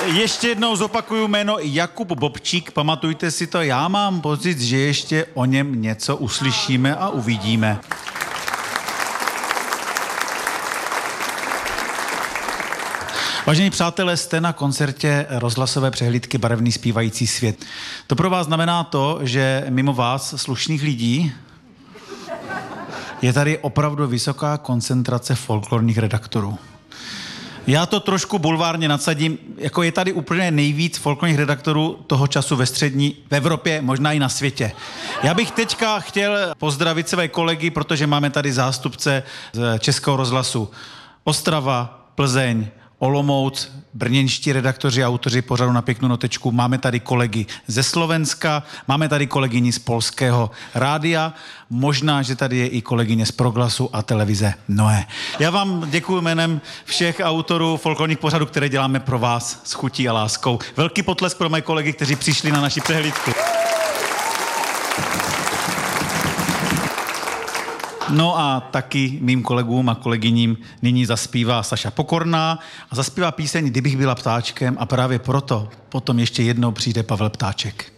Ještě jednou zopakuju jméno Jakub Bobčík, pamatujte si to, já mám pocit, že ještě o něm něco uslyšíme a uvidíme. Vážení přátelé, jste na koncertě rozhlasové přehlídky Barevný zpívající svět. To pro vás znamená to, že mimo vás, slušných lidí, je tady opravdu vysoká koncentrace folklorních redaktorů. Já to trošku bulvárně nadsadím, jako je tady úplně nejvíc folklorních redaktorů toho času ve střední, v Evropě, možná i na světě. Já bych teďka chtěl pozdravit své kolegy, protože máme tady zástupce z Českého rozhlasu Ostrava, Plzeň, Olomouc, brněnští redaktoři a autoři pořadu Na pěknou notečku. Máme tady kolegy ze Slovenska, máme tady kolegyni z polského rádia, možná, že tady je i kolegyně z Proglasu a televize Noé. Já vám děkuji jménem všech autorů folklorních pořadů, které děláme pro vás s chutí a láskou. Velký potlesk pro mé kolegy, kteří přišli na naši přehlídku. No a taky mým kolegům a kolegyním nyní zaspívá Saša Pokorná a zaspívá píseň Kdybych byla ptáčkem a právě proto potom ještě jednou přijde Pavel Ptáček.